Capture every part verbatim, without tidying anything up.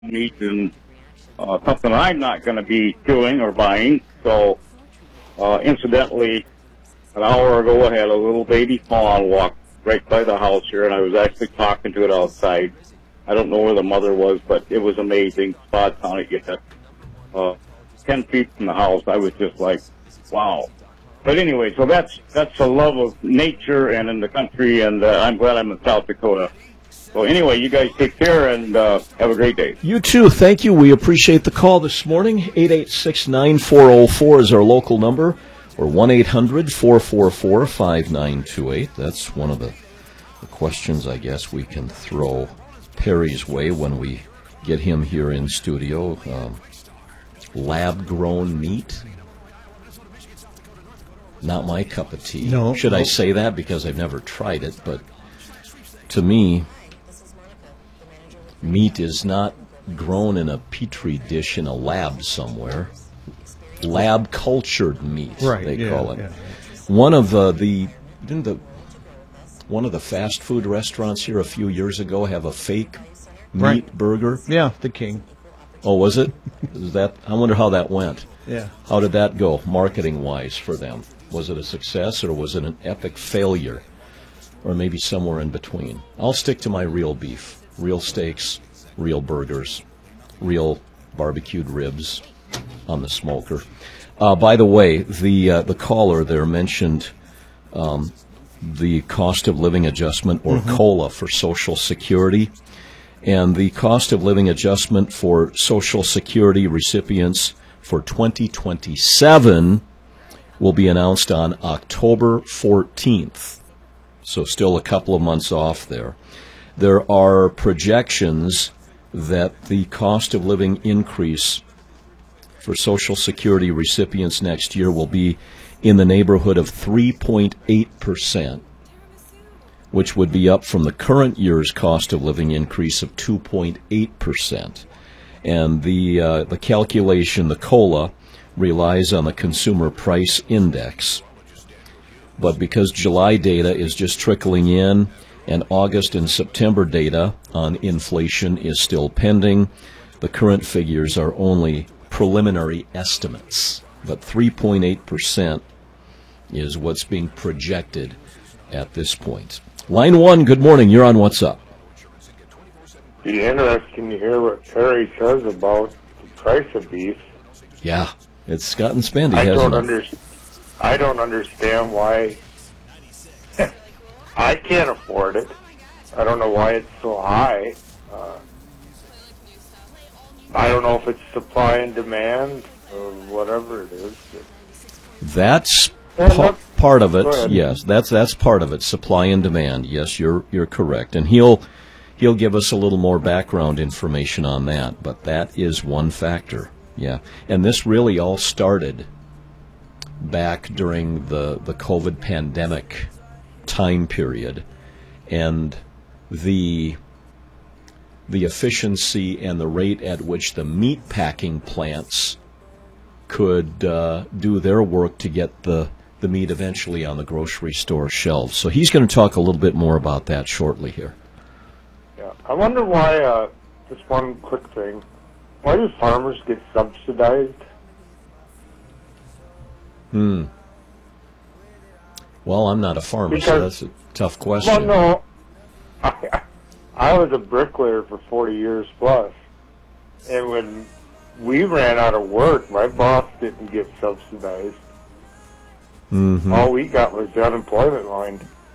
meat and uh, something I'm not going to be doing or buying. So, uh, incidentally, an hour ago I had a little baby fawn walk right by the house here, and I was actually talking to it outside. I don't know where the mother was, but it was amazing. Spots on it, yet uh, ten feet from the house. I was just like, wow. But anyway, so that's that's a love of nature and in the country, and uh, I'm glad I'm in South Dakota. So anyway, you guys take care and uh, have a great day. You too. Thank you. We appreciate the call this morning. eight eight six, nine four zero four is our local number, or one eight hundred, four four four, five nine two eight. That's one of the, the questions I guess we can throw Perry's way when we get him here in studio. Um, lab-grown meat? Not my cup of tea. No. Should no. I say that? Because I've never tried it, but to me, meat is not grown in a petri dish in a lab somewhere. Lab-cultured meat, right, they yeah, call it. Yeah. One of uh, the didn't the one of the fast food restaurants here a few years ago have a fake meat Right. burger? Yeah, the king. Oh, was it? Is that? I wonder how that went. Yeah. How did that go, marketing-wise, for them? Was it a success, or was it an epic failure? Or maybe somewhere in between. I'll stick to my real beef, real steaks, real burgers, real barbecued ribs on the smoker. Uh, by the way, the uh, the caller there mentioned um, the cost of living adjustment, or Mm-hmm. COLA, for Social Security. And the cost of living adjustment for Social Security recipients for twenty twenty-seven will be announced on October fourteenth. So still a couple of months off there. There are projections that the cost of living increase for Social Security recipients next year will be in the neighborhood of three point eight percent, which would be up from the current year's cost of living increase of two point eight percent. And the uh, the calculation, the COLA, relies on the Consumer Price Index. But because July data is just trickling in, and August and September data on inflation is still pending, the current figures are only preliminary estimates. But three point eight percent is what's being projected at this point. Line one, good morning. You're on What's Up. Be interesting to hear what Perry says about the price of beef. Yeah, it's gotten spendy, I hasn't don't it? under, I don't understand why. I can't afford it. I don't know why it's so high. Uh, I don't know if it's supply and demand or whatever it is. That's Well, pa- look- part of it. go ahead. Yes, that's that's part of it. Supply and demand. Yes, you're you're correct, and he'll he'll give us a little more background information on that. But that is one factor. Yeah, and this really all started back during the the COVID pandemic time period, and the the efficiency and the rate at which the meat packing plants could uh, do their work to get the, the meat eventually on the grocery store shelves. So he's going to talk a little bit more about that shortly here. Yeah, I wonder why. Uh, just one quick thing. Why do farmers get subsidized? Hmm. Well, I'm not a farmer, so Because- that's a tough question. Well, no. I, I was a bricklayer for forty years plus, and when we ran out of work, my boss didn't get subsidized. Mm-hmm. All we got was the unemployment line.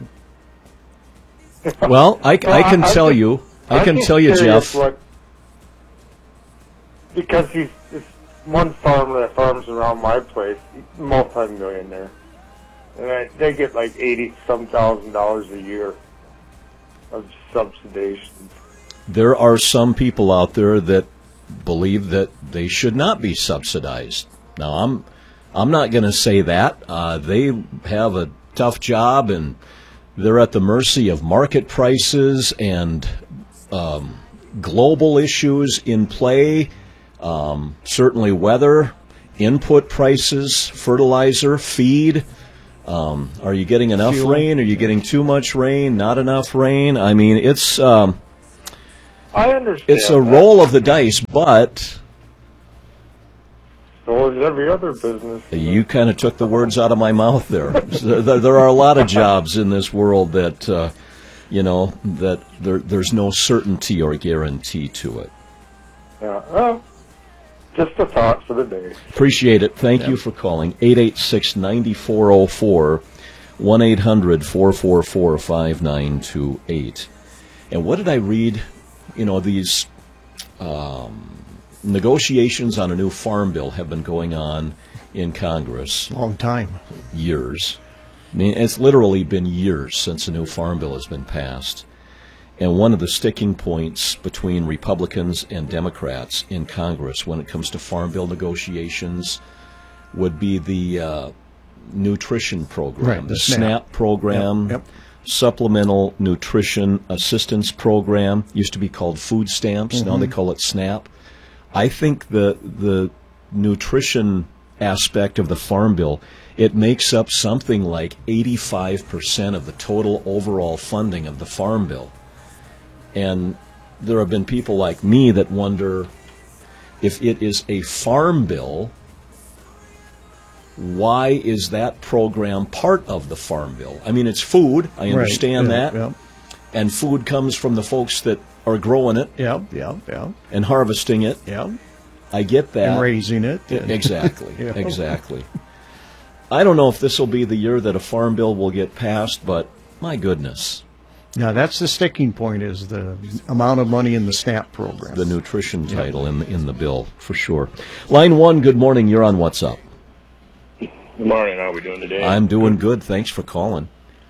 Well, I, Well, I can I- tell I'm you, I I'm can just tell you, curious Jeff. What, because he's this one farmer that farms around my place, he's a multi-millionaire, and I, they get like eighty some thousand dollars a year of subsidization. There are some people out there that believe that they should not be subsidized. Now, I'm I'm not going to say that. Uh, they have a tough job, and they're at the mercy of market prices and um, global issues in play, um, certainly weather, input prices, fertilizer, feed. Um, are you getting enough Fuel. rain? Are you getting too much rain? Not enough rain? I mean, it's... Um, I understand. It's a that. roll of the dice, but So is every other business. you kind of took the words out of my mouth there. there. There are a lot of jobs in this world that, uh, you know, that there, there's no certainty or guarantee to it. Yeah. Well, just a thought for the day. Appreciate it. Thank yeah. you for calling. eight eight six, nine four zero four, one eight hundred, four four four, five nine two eight. And what did I read? You know, these um, negotiations on a new farm bill have been going on in Congress. Long time. Years. I mean, it's literally been years since a new farm bill has been passed. And one of the sticking points between Republicans and Democrats in Congress when it comes to farm bill negotiations would be the uh, nutrition program, right, the, the SNAP, SNAP program, yep, yep. Supplemental Nutrition Assistance Program, used to be called food stamps. Mm-hmm. Now they call it SNAP. I think the the nutrition aspect of the farm bill, it makes up something like eighty-five percent of the total overall funding of the farm bill. And there have been people like me that wonder if it is a farm bill, why is that program part of the farm bill? I mean, it's food. I understand right. yeah, that. Yeah. And food comes from the folks that are growing it yeah, yeah, yeah. and harvesting it. Yeah. I get that. And raising it. Exactly, yeah. exactly. I don't know if this will be the year that a farm bill will get passed, but my goodness. Now, that's the sticking point, is the amount of money in the SNAP program. The nutrition title yeah. in, the, in the bill, for sure. Line one, good morning. You're on What's Up? Good morning. How are we doing today? I'm doing good. Thanks for calling.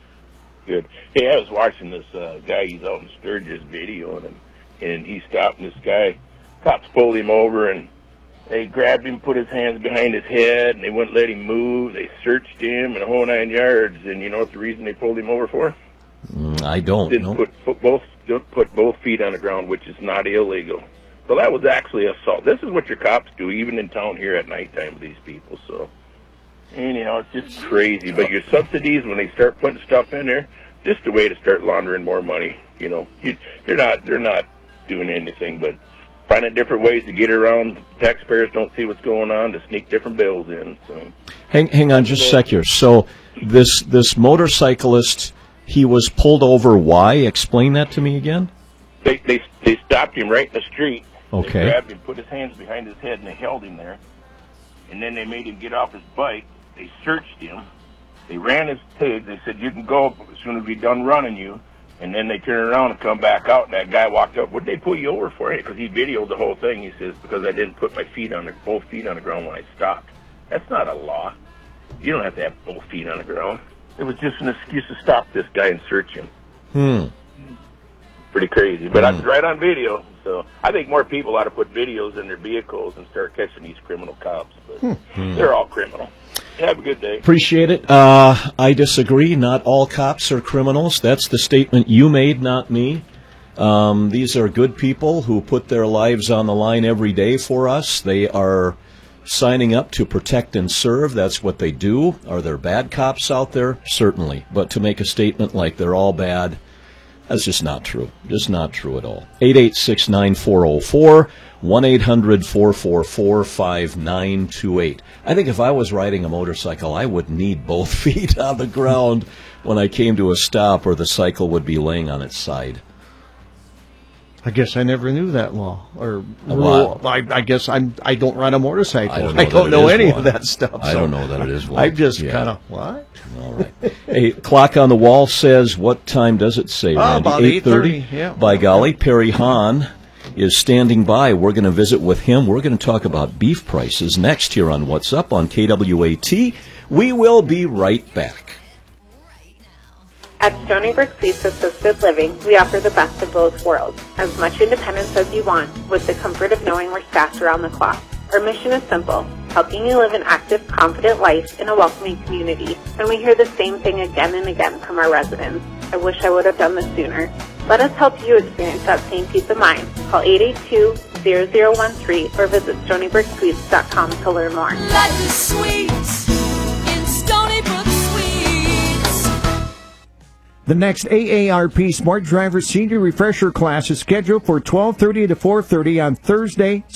Good. Hey, I was watching this uh, guy. He's out in Sturgis videoing him, and he stopped, and this guy, cops pulled him over, and they grabbed him, put his hands behind his head, and they wouldn't let him move. They searched him and a whole nine yards, and you know what the reason they pulled him over for? Mm, I don't Didn't know. Put, put both, don't put both feet on the ground, which is not illegal. So that was actually assault. This is what your cops do, even in town here at nighttime with these people. So, anyhow, it's just crazy. But your subsidies, when they start putting stuff in there, just a way to start laundering more money. You know, you, they're not they're not doing anything but finding different ways to get around. Taxpayers don't see what's going on to sneak different bills in. So, hang hang on just a sec here. So this this motorcyclist, he was pulled over. Why? Explain that to me again. They they they stopped him right in the street. Okay. They grabbed him, put his hands behind his head, and they held him there. And then they made him get off his bike. They searched him. They ran his tags. They said, "You can go as soon as we're done running you." And then they turned around and come back out, and that guy walked up. What'd they pull you over for? Because he videoed the whole thing. He says, because I didn't put my feet on the, both feet on the ground when I stopped. That's not a law. You don't have to have both feet on the ground. It was just an excuse to stop this guy and search him. Hmm. Pretty crazy. But hmm. I'm right on video. So I think more people ought to put videos in their vehicles and start catching these criminal cops. But hmm. they're all criminal. Have a good day. Appreciate it. Uh, I disagree. Not all cops are criminals. That's the statement you made, not me. Um, these are good people who put their lives on the line every day for us. They are signing up to protect and serve. That's what they do. Are there bad cops out there? Certainly. But to make a statement like they're all bad, that's just not true. Just not true at all. eight eight six, nine four zero four, one eight hundred, four four four, five nine two eight. I think if I was riding a motorcycle, I would need both feet on the ground when I came to a stop, or the cycle would be laying on its side. I guess I never knew that law or rule. I, I guess I'm. I don't ride a motorcycle. I don't know, I don't know any one. of that stuff. I so don't know that it is one. I just yeah. kind of what? All right. Hey, clock on the wall says, what time does it say, Randy? Oh, about eight thirty. Yeah. By golly, Perry Hahn is standing by. We're going to visit with him. We're going to talk about beef prices next here on What's Up on K W A T. We will be right back. At Stony Brook Suites Assisted Living, we offer the best of both worlds. As much independence as you want, with the comfort of knowing we're staffed around the clock. Our mission is simple, helping you live an active, confident life in a welcoming community. And we hear the same thing again and again from our residents. I wish I would have done this sooner. Let us help you experience that same peace of mind. Call eight eight two, zero zero one three or visit stony brook suites dot com to learn more. Life is sweet in Stony Brook Suites. The next A A R P Smart Driver Senior Refresher class is scheduled for twelve thirty to four thirty on Thursday,